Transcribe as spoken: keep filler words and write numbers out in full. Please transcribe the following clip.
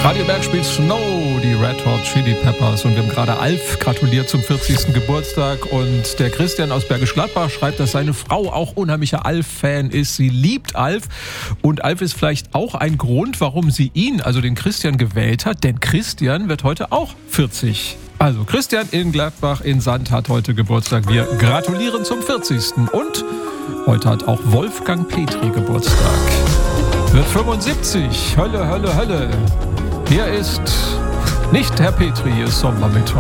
Radio Berg spielt Snow, die Red Hot Chili Peppers, und wir haben gerade Alf gratuliert zum vierzigsten Geburtstag, und der Christian aus Bergisch Gladbach schreibt, dass seine Frau auch unheimlicher Alf-Fan ist. Sie liebt Alf, und Alf ist vielleicht auch ein Grund, warum sie ihn, also den Christian, gewählt hat, denn Christian wird heute auch vierzig. Also Christian in Gladbach in Sand hat heute Geburtstag. Wir gratulieren zum vierzigsten Und heute hat auch Wolfgang Petri Geburtstag. Wird fünfundsiebzig. Hölle, Hölle, Hölle. Hier ist nicht Herr Petri, hier ist Sommer mit